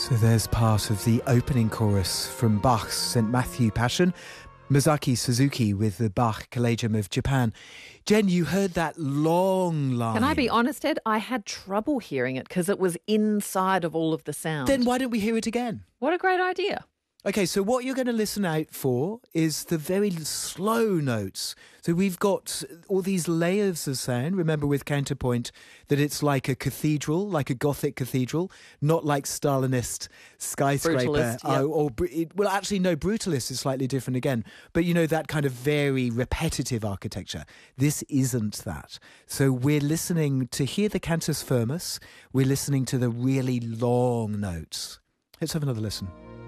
So there's part of the opening chorus from Bach's St. Matthew Passion. Masaki Suzuki with the Bach Collegium of Japan. Jen, you heard that long line. Can I be honest, Ed? I had trouble hearing it because it was inside of all of the sound. Then why don't we hear it again? What a great idea. Okay, so what you're going to listen out for is the very slow notes. So we've got all these layers of sound. Remember with Counterpoint that it's like a cathedral, like a Gothic cathedral, not like Stalinist skyscraper. Brutalist, yep. Well, actually, no, Brutalist is slightly different again. But, you know, that kind of very repetitive architecture. This isn't that. So we're listening to hear the cantus firmus. We're listening to the really long notes. Let's have another listen.